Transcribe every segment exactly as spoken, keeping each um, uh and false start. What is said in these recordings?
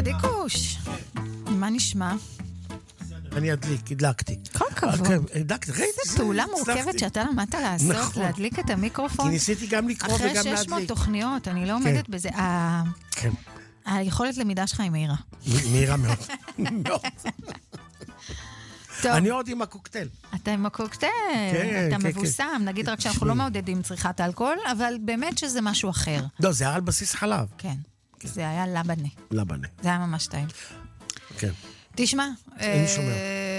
דיקוש, מה נשמע? אני אדליק, הדלקתי. כל כבוד. הדלקתי, זו פעולה מורכבת שאתה למדת לעשות, להדליק את המיקרופון. כי ניסיתי גם לקרוא וגם להדליק. אחרי שש מאות תוכניות, אני לא עומדת בזה. כן. היכולת למידה שלך היא מהירה. מהירה מאוד. מאוד. אני עוד עם הקוקטייל. אתה עם הקוקטייל, אתה מבוסם. נגיד רק שאנחנו לא מעודדים צריכת אלכוהול, אבל באמת שזה משהו אחר. לא, זה היה על בסיס חלב. כן, זה היה לבנה. לבנה. זה היה ממש טעים. כן. תשמע, אני שומע.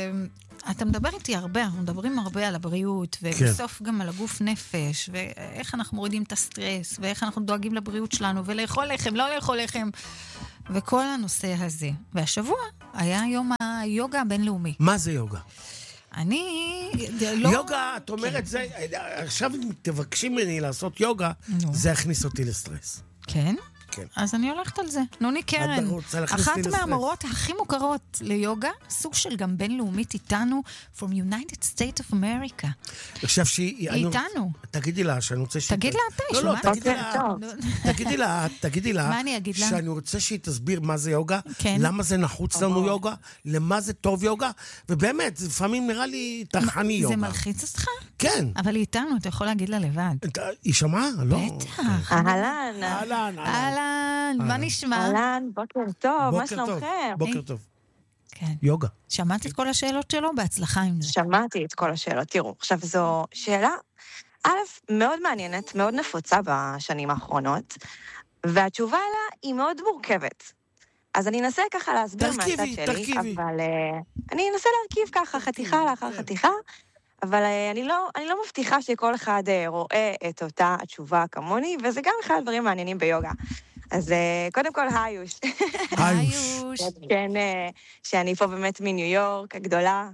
אתה מדבר איתי הרבה, אנחנו מדברים הרבה על הבריאות, ובסוף גם על הגוף נפש, ואיך אנחנו מורידים את הסטרס, ואיך אנחנו דואגים לבריאות שלנו, ולאכול לחם, לא לאכול לחם, וכל הנושא הזה. והשבוע היה יום היוגה הבינלאומי. מה זה יוגה? אני... יוגה, את אומרת, זה, עכשיו תבקשים ממני לעשות יוגה, זה הכניס אותי לסטרס. כן? כן. אז אני הולכת על זה. נוני קרן, אחת מהמורות הכי מוכרות ליוגה, סוג של גם בינלאומית איתנו, from United States of America. אני חושב שהיא... היא איתנו. תגידי לה שאני רוצה שהיא... תגיד לה אתה, לא, לא, תגידי לה. תגידי לה, תגידי לה. מה אני אגיד לה? שאני רוצה שהיא תסביר מה זה יוגה, למה זה נחוץ לנו יוגה, למה זה טוב יוגה, ובאמת, לפעמים נראה לי תרחני יוגה. זה מלחיץ אותך? כן. אבל היא איתנו, אתה יכול להגיד לה לבד. היא שמעה? לא. בטח. אהלן. אהלן, אהלן, מה נשמע? אהלן, בוקר טוב, מה שלומכם? בוקר טוב. כן. יוגה. שמעת את כל השאלות שלו? בהצלחה עם זה. שמעתי את כל השאלות. תראו, עכשיו זו שאלה, א', מאוד מעניינת, מאוד נפוצה בשנים האחרונות, והתשובה לה היא מאוד מורכבת. אז אני אנסה ככה להסביר מהצד שלי. תרכיבי, תרכיבי. אבל uh, אני אנסה להרכיב ככה חתיכה לאחר חתיכה, אבל uh, אני, לא, אני לא מבטיחה שכל אחד uh, רואה את אותה התשובה כמוני, וזה גם אחד הדברים מעניינים ביוגה. אז קודם כל, היוש. היוש. כן, שאני פה באמת מניו יורק הגדולה,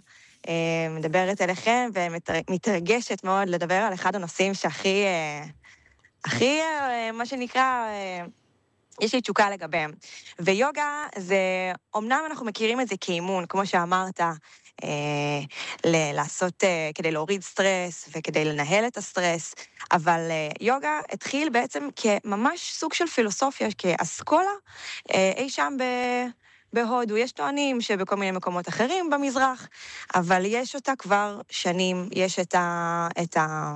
מדברת אליכם, ומתרגשת מאוד לדבר על אחד הנושאים שהכי, הכי, מה שנקרא, יש לי תשוקה לגביהם. ויוגה זה, אמנם אנחנו מכירים את זה כאימון, כמו שאמרת, לעשות, כדי להוריד סטרס וכדי לנהל את הסטרס, אבל יוגה התחיל בעצם כממש סוג של פילוסופיה, כאסכולה, אי שם בהודו. יש טוענים שבכל מיני מקומות אחרים במזרח, אבל יש אותה כבר שנים, יש את ה... את ה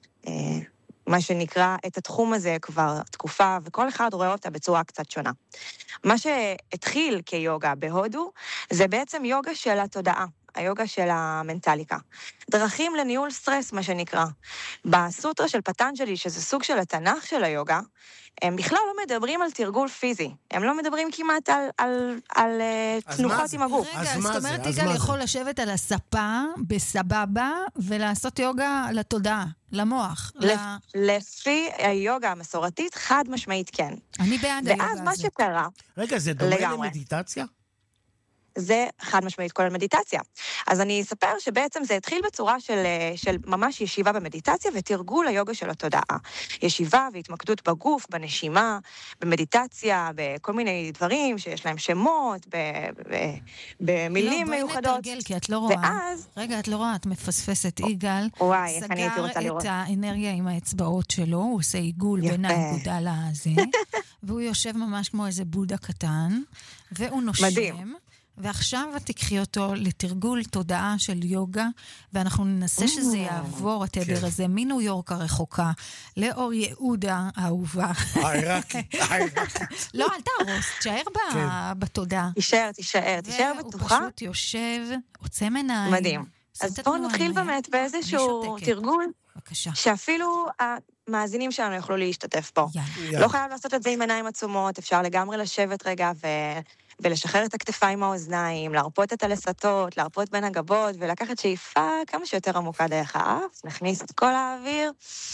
מה שנקרא, את התחום הזה כבר תקופה, וכל אחד רואה אותה בצורה קצת שונה. מה שהתחיל כיוגה בהודו, זה בעצם יוגה של התודעה, היוגה של המנטליקה. דרכים לניהול סטרס, מה שנקרא. בסוטרה של פטנג'לי, שזה סוג של התנ"ך של היוגה, הם בכלל לא מדברים על תרגול פיזי. הם לא מדברים כמעט על, על, על תנוחות עם הגוף. רגע, זאת אומרת, יגאל יכול לשבת על הספה, בסבבה, ולעשות יוגה לתודעה, למוח. לפי היוגה המסורתית, חד משמעית כן. אני בעד היוגה הזאת. ואז מה שקרה... רגע, זה דומה למדיטציה? זה חד משמעית כולל מדיטציה. אז אני אספר שבעצם זה התחיל בצורה של, של ממש ישיבה במדיטציה ותרגול היוגה של התודעה. ישיבה והתמקדות בגוף, בנשימה, במדיטציה, בכל מיני דברים שיש להם שמות, ב, ב, במילים לא, מיוחדות. בואי נתרגל, כי את לא רואה. ואז... רגע, את לא רואה, את מפספסת. יגאל וואי, איך אני הייתי רוצה לראות. סגר את האנרגיה עם האצבעות שלו, הוא עושה עיגול בין האגודה לזה, והוא יושב ממש כמו איזה בודה קטן, והוא נושם. מדהים. ועכשיו תקחי אותו לתרגול תודעה של יוגה, ואנחנו ננסה שזה יעבור התדר הזה מניו יורק הרחוקה, לאור יהודה האהובה. העיראקי, העיראקי. לא, אל תהרוס, תשאר בתודעה. תישאר, תישאר, תישאר בטוחה. והוא פשוט יושב, עוצם עיניים. מדהים. אז בואו נתחיל באמת באיזשהו תרגול, שאפילו המאזינים שלנו יוכלו להשתתף פה. לא חייב לעשות את זה עם עיניים עצומות, אפשר לגמרי לשבת רגע ו... ולשחרר את הכתפיים מהאוזניים, להרפות את הלסתות, להרפות בין הגבות, ולקחת שאיפה כמה שיותר עמוקה דרך האף, נכניס את כל האוויר,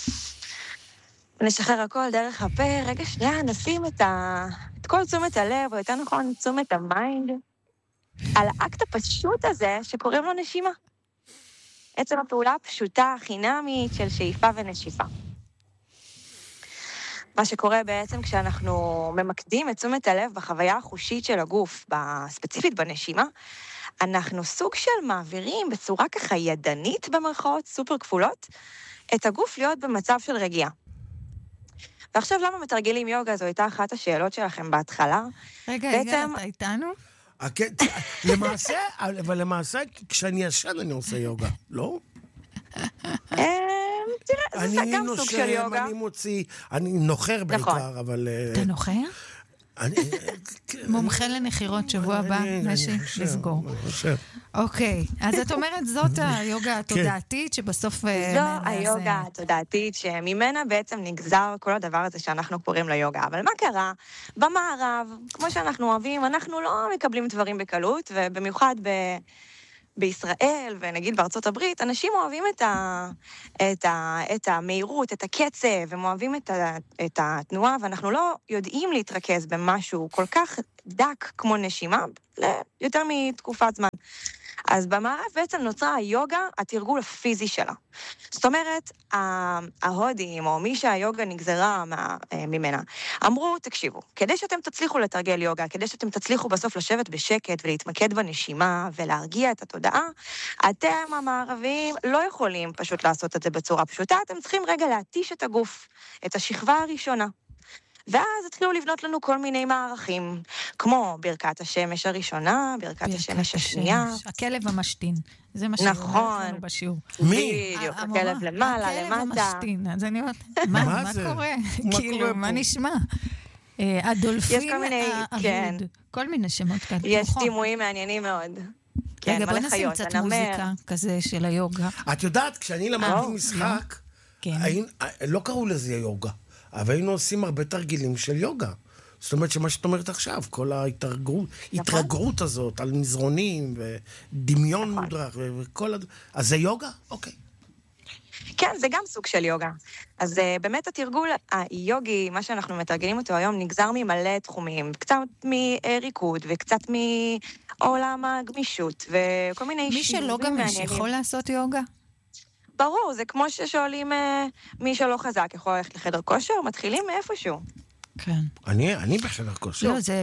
ונשחרר הכל דרך הפה. רגע שנייה, נשים את, ה... את כל תשומת הלב, או יותר נכון, תשומת המיינד, על האקט הפשוט הזה שקוראים לו נשימה. עצם הפעולה הפשוטה, חינמית, של שאיפה ונשיפה. מה שקורה בעצם כשאנחנו ממקדים את תשומת הלב בחוויה החושית של הגוף, ספציפית בנשימה, אנחנו סוג של מעבירים בצורה ככה ידנית במרכאות סופר כפולות, את הגוף להיות במצב של רגיעה. ועכשיו למה מתרגלים יוגה? זו הייתה אחת השאלות שלכם בהתחלה. רגע, רגע, אתה איתנו? למעשה, אבל למעשה, כשאני ישן אני עושה יוגה, לא? תראה, זה גם סוג של יוגה. אני נושם, אני מוציא, אני נוחר בעיקר, אבל... אתה נוחר? מומחה לנחירות שבוע הבא, נשי, לסגור. אוקיי, אז את אומרת, זאת היוגה התודעתית שבסוף... זו היוגה התודעתית שממנה בעצם נגזר כל הדבר הזה שאנחנו קוראים לו יוגה. אבל מה קרה? במערב, כמו שאנחנו אוהבים, אנחנו לא מקבלים דברים בקלות, ובמיוחד ב... בישראל, ונגיד בארצות הברית, אנשים אוהבים את, ה, את, ה, את המהירות, את הקצב, הם אוהבים את, ה, את התנועה, ואנחנו לא יודעים להתרכז במשהו כל כך דק כמו נשימה, יותר מתקופת זמן. אז במערב בעצם נוצרה היוגה, התרגול הפיזי שלה. זאת אומרת, ההודים, או מי שהיוגה נגזרה ממנה, אמרו, תקשיבו, כדי שאתם תצליחו לתרגל יוגה, כדי שאתם תצליחו בסוף לשבת בשקט ולהתמקד בנשימה ולהרגיע את התודעה, אתם המערבים לא יכולים פשוט לעשות את זה בצורה פשוטה, אתם צריכים רגע להתיש את הגוף, את השכבה הראשונה. ואז התחילו לבנות לנו כל מיני מערכים, כמו ברכת השמש הראשונה, ברכת השמש השנייה. הכלב המשתין, זה מה שאומרת לנו בשיעור. מי? בדיוק, הכלב למעלה, למטה. הכלב המשתין, אז אני אומרת, מה קורה? כאילו, מה נשמע? הדולפין האבוד, כל מיני שמות כאלה. יש דימויים מעניינים מאוד. רגע, בוא נשים קצת מוזיקה כזה של היוגה. את יודעת, כשאני למדתי משחק, לא קראו לזה יוגה. אבל היינו עושים הרבה תרגילים של יוגה. זאת אומרת שמה שאת אומרת עכשיו, כל ההתרגרות הזאת על מזרונים ודמיון מודרך וכל... אז זה יוגה? אוקיי. כן, זה גם סוג של יוגה. אז באמת התרגול היוגי, מה שאנחנו מתרגלים אותו היום, נגזר ממלא תחומים, קצת מריקוד וקצת מעולם הגמישות וכל מיני... מי שלא גמיש יכול לעשות יוגה? ברור, זה כמו ששואלים מי שלא חזק, יכול ללכת לחדר כושר, מתחילים מאיפשהו. כן. אני, אני בחדר כושר. לא, זה...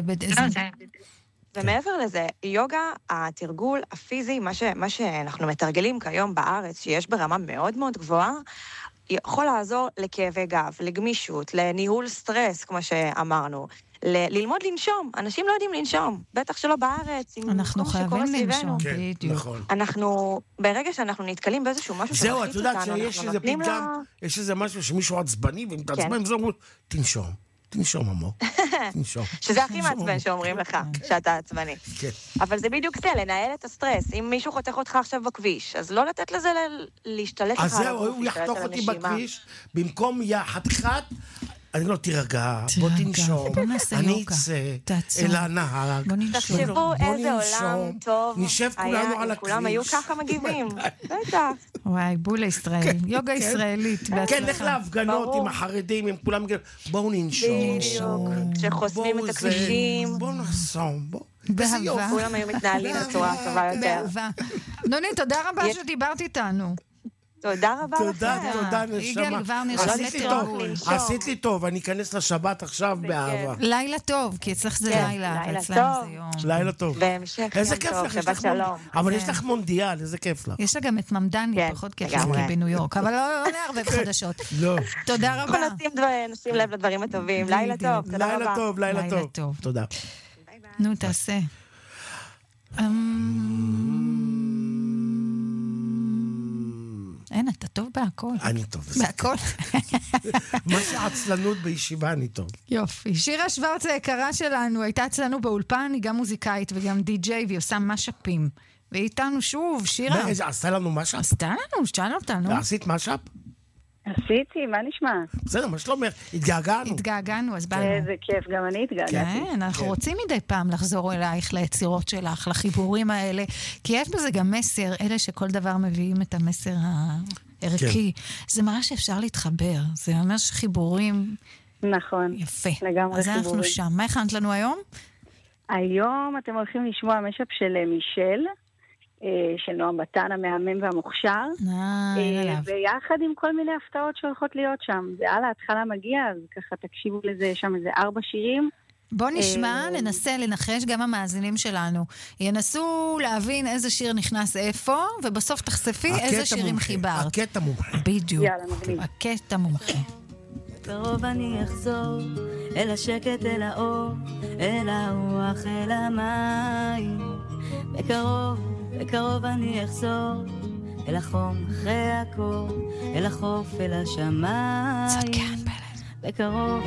ומעבר לזה, יוגה, התרגול הפיזי, מה, ש, מה שאנחנו מתרגלים כיום בארץ, שיש ברמה מאוד מאוד גבוהה, יכול לעזור לכאבי גב, לגמישות, לניהול סטרס, כמו שאמרנו, ל- ללמוד לנשום. אנשים לא יודעים לנשום, בטח שלא בארץ. אנחנו חייבים לנשום, כן, בדיוק. נכון. אנחנו, ברגע שאנחנו נתקלים באיזשהו משהו שמחיץ אותנו, זהו, את יודעת שיש איזה פתגם, יש איזה משהו שמישהו עצבני, ומתעצבן, וזה אומרים, תנשום. תנשום, אמו. תנשום. שזה הכי מעצבן שאומרים לך, שאתה עצבני. כן. אבל זה בדיוק זה, לנהל את הסטרס. אם מישהו חותך אותך עכשיו בכביש, אז לא לתת לזה להשתלט לך על הגוף. אז זהו, הוא יחתוך אותי בכביש, במקום חתיכת, אני לא תירגע, בוא תנשום, אני אצא אל הנהג. תחשבו איזה עולם טוב היה, אם כולם היו ככה מגיבים. בטח. וואי, בול ישראל, יוגה ישראלית. כן, לך להפגנות עם החרדים, עם כולם, בואו ננשום. כשחוסמים את הכבישים. בואו נחסום, בואו. באהבה. כולם היו מתנהלים בצורה טובה יותר. באהבה. נוני, תודה רבה שדיברת איתנו. תודה רבה לכם. תודה, תודה, נשמה. עשית לי טוב, אני אכנס לשבת עכשיו באהבה. לילה טוב, כי אצלך זה לילה, ואצלם זה יום. לילה טוב. בהמשך איזה כיף לך, שבת שלום. אבל יש לך מונדיאל, איזה כיף לך. יש לה גם את ממדני, פחות כיף לך בניו יורק, אבל לא נערבב חדשות. לא. תודה רבה. נשים לב לדברים הטובים. לילה טוב, תודה רבה. לילה טוב, לילה טוב. תודה. נו, תעשה. אין, אתה טוב בהכל. אני טוב. בהכל. מה שעצלנות בישיבה, אני טוב. יופי. שירה שוורץ היקרה שלנו, הייתה אצלנו באולפן, היא גם מוזיקאית וגם די-ג'יי, והיא עושה משאפים. והיא איתנו שוב, שירה. עשתה לנו משאפ? עשתה לנו, שאל אותנו. עשית משאפ? עשיתי, מה נשמע? בסדר, מה שלומך? התגעגענו. התגעגענו, אז באנו. איזה כיף, גם אני התגעגעתי. כן, אנחנו רוצים מדי פעם לחזור אלייך ליצירות שלך, לחיבורים האלה, כי יש בזה גם מסר, אלה שכל דבר מביאים את המסר הערכי. זה מראה שאפשר להתחבר, זה אומר שחיבורים... נכון. יפה. לגמרי חיבורים. אז אנחנו שם. מה הכנת לנו היום? היום אתם הולכים לשמוע משאפ של מישל, של נועם בטן, המאמן והמוכשר, ויחד עם כל מיני הפתעות שהולכות להיות שם. זה על ההתחלה מגיע, אז ככה תקשיבו לזה, יש שם איזה ארבע שירים. בוא נשמע, ננסה לנחש, גם המאזינים שלנו ינסו להבין איזה שיר נכנס איפה, ובסוף תחשפי איזה שירים חיברת. הקטע מומחה. בדיוק. יאללה, מגניב. הקטע מומחה. בקרוב אני אחזור אל השקט, אל האור, אל הרוח, אל המים. בקרוב, בקרוב אני אחזור אל החום אחרי הקור, אל החוף, אל השמיים. זאת כן בלב. בקרוב